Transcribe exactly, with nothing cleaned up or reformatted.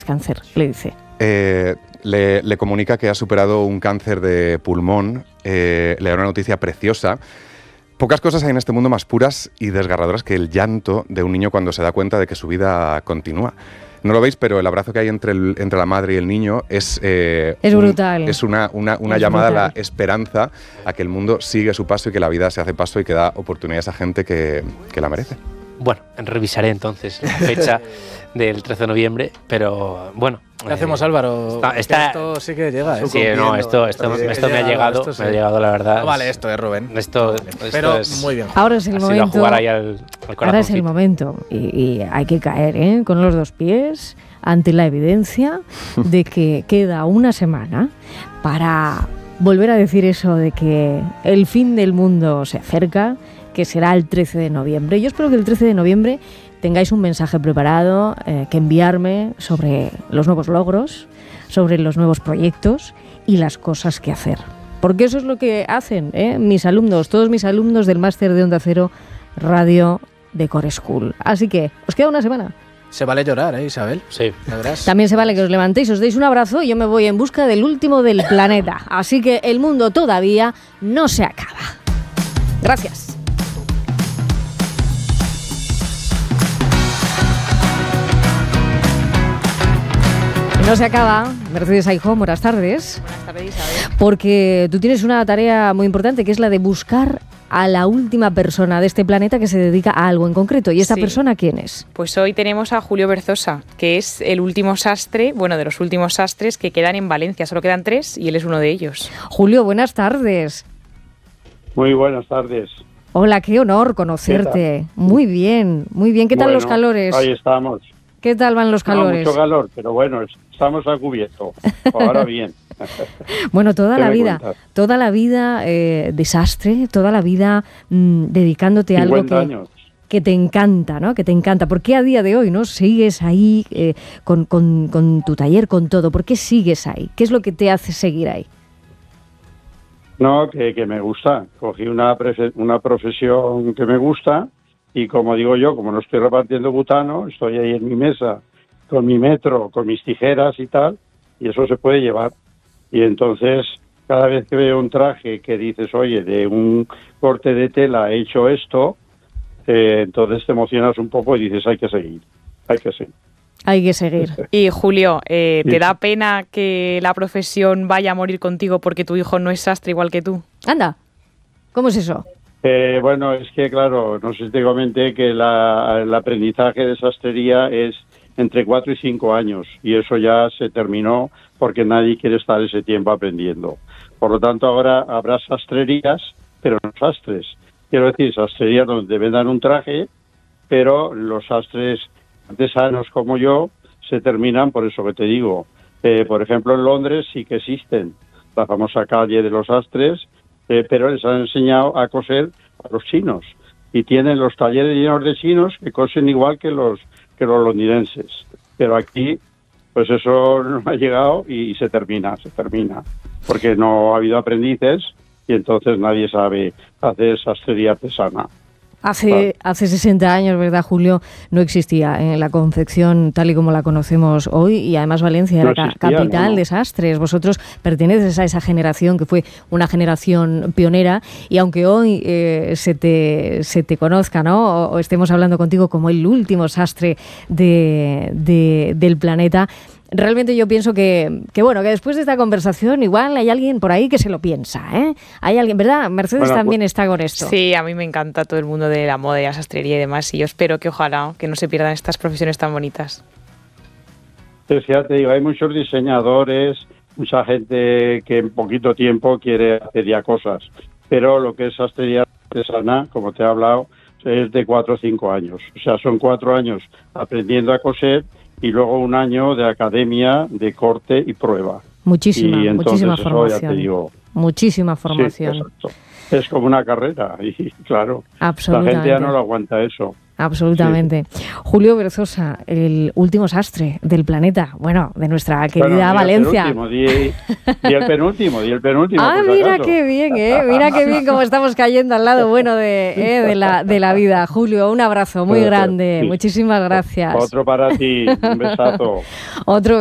cáncer, le dice. Eh, le, le comunica que ha superado un cáncer de pulmón, eh, le da una noticia preciosa. Pocas cosas hay en este mundo más puras y desgarradoras que el llanto de un niño cuando se da cuenta de que su vida continúa. No lo veis, pero el abrazo que hay entre, el, entre la madre y el niño es... Eh, es brutal. Un, es una, una, una es llamada brutal. a la esperanza, a que el mundo sigue su paso y que la vida se hace paso y que da oportunidades a gente que, que la merece. Bueno, revisaré entonces la fecha del trece de noviembre, pero bueno. ¿Qué hacemos, Álvaro? Está, está, esto sí que llega, ¿eh? Sí, no, esto, esto, esto, esto me ha llegado, esto sí. me ha llegado, la verdad. No vale esto, ¿eh, Rubén? Esto, vale. esto pero es, muy bien. Ahora es el momento. A jugar ahí al, al ahora es el momento y, y hay que caer, ¿eh? Con los dos pies ante la evidencia de que queda una semana para volver a decir eso de que el fin del mundo se acerca, que será el trece de noviembre. Yo espero que el trece de noviembre tengáis un mensaje preparado eh, que enviarme sobre los nuevos logros, sobre los nuevos proyectos y las cosas que hacer. Porque eso es lo que hacen ¿eh? mis alumnos, todos mis alumnos del máster de Onda Cero Radio de Core School. Así que os queda una semana. Se vale llorar, ¿eh, Isabel? Sí. También se vale que os levantéis, os deis un abrazo y yo me voy en busca del último del planeta. Así que el mundo todavía no se acaba. Gracias. No se acaba. Mercedes Aijón, buenas tardes. Buenas tardes, Isabel. Porque tú tienes una tarea muy importante que es la de buscar a la última persona de este planeta que se dedica a algo en concreto. ¿Y esta sí. persona quién es? Pues hoy tenemos a Julio Berzosa, que es el último sastre, bueno, de los últimos sastres que quedan en Valencia. Solo quedan tres y él es uno de ellos. Julio, buenas tardes. Muy buenas tardes. Hola, qué honor conocerte. Muy bien, muy bien. ¿Qué tal bueno, los calores? Ahí estamos. ¿Qué tal van los calores? No, mucho calor, pero bueno, estamos a cubierto. Ahora bien. Bueno, toda la vida, cuentas? toda la vida eh, desastre, toda la vida mmm, dedicándote a algo que, años. que te encanta, ¿no? Que te encanta. ¿Por qué a día de hoy no sigues ahí eh, con, con, con tu taller, con todo? ¿Por qué sigues ahí? ¿Qué es lo que te hace seguir ahí? No, que, que me gusta. Cogí una, prefe- una profesión que me gusta y como digo yo, como no estoy repartiendo butano, estoy ahí en mi mesa con mi metro, con mis tijeras y tal, y eso se puede llevar. Y entonces, cada vez que veo un traje que dices, oye, de un corte de tela he hecho esto, eh, entonces te emocionas un poco y dices, hay que seguir, hay que seguir. Hay que seguir. Y Julio, eh, ¿te Sí. da pena que la profesión vaya a morir contigo porque tu hijo no es sastre igual que tú? Anda, ¿cómo es eso? Eh, bueno, es que claro, no sé si te comenté que la, el aprendizaje de sastrería es entre cuatro y cinco años y eso ya se terminó porque nadie quiere estar ese tiempo aprendiendo. Por lo tanto, ahora habrá sastrerías, pero no sastres. Quiero decir, sastrerías donde vendan un traje, pero los sastres artesanos como yo se terminan por eso que te digo. Eh, por ejemplo, en Londres sí que existen la famosa calle de los sastres, eh, pero les han enseñado a coser a los chinos y tienen los talleres llenos de chinos que cosen igual que los que los londinenses. Pero aquí, pues eso no ha llegado y se termina, se termina, porque no ha habido aprendices y entonces nadie sabe hacer sastrería artesana. Hace, Vale. hace sesenta años, ¿verdad, Julio? No existía en la confección tal y como la conocemos hoy y además Valencia No era existía, capital no, no. de sastres. Vosotros perteneces a esa generación que fue una generación pionera y aunque hoy eh, se, te, se te conozca, ¿no? O, o estemos hablando contigo como el último sastre de, de, del planeta, realmente yo pienso que, que, bueno, que después de esta conversación igual hay alguien por ahí que se lo piensa, ¿eh? Hay alguien, ¿verdad? Mercedes Bueno, también pues, está con esto. Sí, a mí me encanta todo el mundo de la moda y la sastrería y demás y yo espero que ojalá que no se pierdan estas profesiones tan bonitas. Pues ya te digo, hay muchos diseñadores, mucha gente que en poquito tiempo quiere hacer ya cosas, pero lo que es sastrería artesana, como te he hablado, es de cuatro o cinco años. O sea, son cuatro años aprendiendo a coser y luego un año de academia, de corte y prueba. Muchísima, y entonces muchísima eso formación. ya te digo. Muchísima formación. Sí, exacto. Es como una carrera y claro, la Absolutamente. gente ya no lo aguanta eso. absolutamente. Julio Berzosa, el último sastre del planeta, bueno, de nuestra querida Bueno, di Valencia. El penúltimo, di, di el penúltimo, di el penúltimo. Ah, por si mira acaso. qué bien, ¿eh? Mira qué bien cómo estamos cayendo al lado bueno de, ¿eh? de, la, de la vida. Julio, un abrazo muy Pero, pero, grande. sí. Muchísimas gracias. Otro para ti, un besazo. Otro